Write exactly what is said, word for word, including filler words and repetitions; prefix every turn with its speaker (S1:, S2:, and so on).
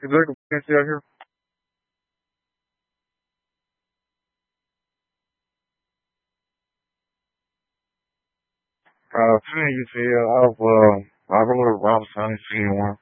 S1: Is there a vacancy out here? Uh, Trinity, you see, uh, I've, uh, I've been with Robinson, I didn't see anyone.